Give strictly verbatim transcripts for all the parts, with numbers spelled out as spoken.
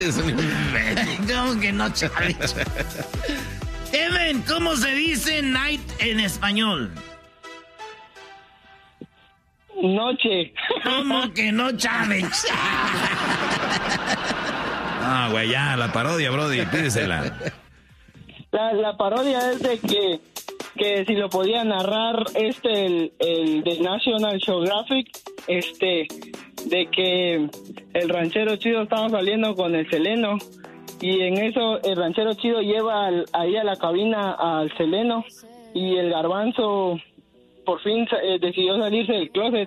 Es un ¿Cómo que no, Chávez? Evan, ¿cómo se dice night en español? Noche. ¿Cómo que no, Chávez? Ah, güey, ya, la parodia, Brody, pídesela. La, la parodia es de que, que si lo podía narrar este, el, el de National Geographic, este, de que el ranchero chido estaba saliendo con el Seleno, y en eso el ranchero chido lleva al, ahí a la cabina al Seleno, y el Garbanzo por fin eh, decidió salirse del closet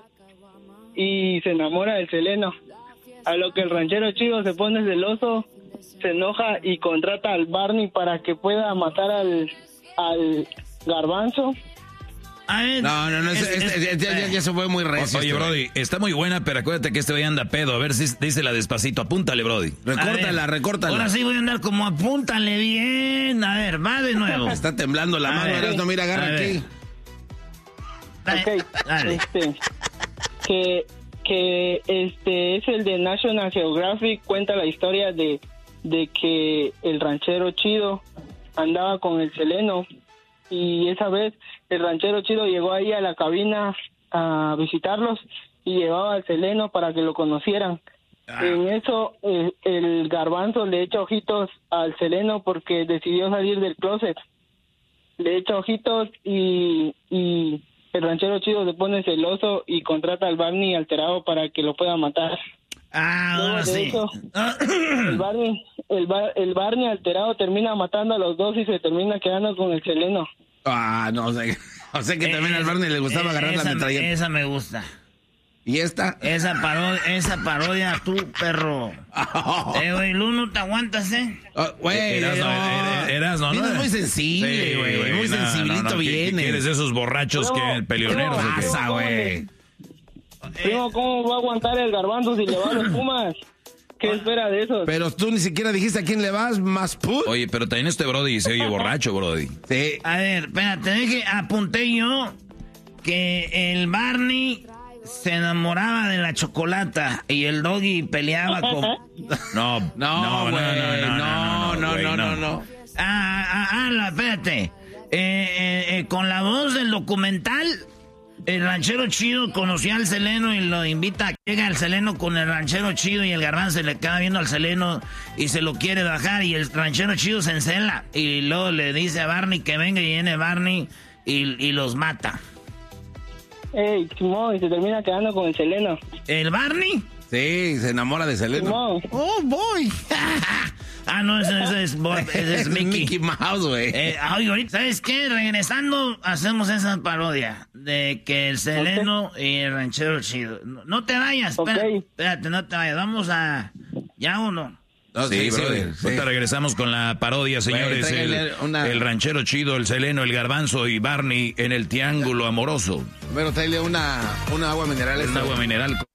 y se enamora del Seleno. A lo que el ranchero chido se pone celoso, se enoja y contrata al Barney para que pueda matar al, al Garbanzo. A ver, no, no, no, es, es, es, es, ya, ya se fue muy recio. Oye, Brody, está muy buena, pero acuérdate que este güey anda pedo. A ver si dísela despacito. Apúntale, Brody. Recórtala, recórtala. Ahora sí voy a andar como apúntale bien. A ver, va de nuevo. Está temblando la a mano, ver, no, mira, agarra aquí. Dale. Ok, dale. Este, que, que este es el de National Geographic, cuenta la historia de, de que el ranchero chido andaba con el Seleno, y esa vez el ranchero chido llegó ahí a la cabina a visitarlos y llevaba al Seleno para que lo conocieran. Ah. En eso eh, el Garbanzo le echa ojitos al Seleno porque decidió salir del closet. Le echa ojitos y, y el ranchero chido se pone celoso y contrata al Barney alterado para que lo pueda matar. Ah, ahora sí. Eso, el, Barney, el, bar, el Barney alterado termina matando a los dos y se termina quedando con el Seleno. Ah, no, o sea, o sea que también eh, al Barney le gustaba eh, agarrar esa, la metralleta. Esa me gusta. ¿Y esta? Esa parodia, esa parodia tú, perro. Oh. Eh, güey, Lu, no te aguantas, ¿eh? Güey, oh, eras, no, eras, no, no, es muy sensible, güey. Sí, muy no, sensibilito no, no, viene. ¿Quieres esos borrachos no, que el peleonero? ¿Qué pasa, güey? Primo, ¿cómo va a aguantar el Garbanzo si le va a los Pumas? ¿Qué espera de eso? Pero tú ni siquiera dijiste a quién le vas, más put. Oye, pero también este Brody se oye borracho, Brody. Sí. A ver, espérate, dije, apunté yo que el Barney se enamoraba de la chocolata y el Doggy peleaba con... No, no, no, no, no, no, no, no, no. Ah, ah, ah, espérate. Eh, eh, eh, con la voz del documental... El ranchero chido conocía al Seleno y lo invita a que llegue al Seleno con el ranchero chido y el Garbanzo se le queda viendo al Seleno y se lo quiere bajar y el ranchero chido se encela y luego le dice a Barney que venga y viene Barney y, y los mata. Ey, Simón, y se termina quedando con el Seleno. ¿El Barney? Sí, se enamora de Seleno. Simón. Oh, boy. Ah, no, ese, ese, es, ese es Mickey. Mickey Mouse, güey. Eh, oye, ¿sabes qué? Regresando, hacemos esa parodia de que el Seleno okay. y el ranchero chido. No, no te vayas, okay. espérate, espérate, no te vayas. Vamos a... ¿Ya o no? No, sí, sí, brother. Sí. Ahorita regresamos con la parodia, señores. Bueno, el, una... el ranchero chido, el Seleno, el Garbanzo y Barney en el triángulo amoroso. Bueno, tráele una, una agua mineral. Un agua mineral.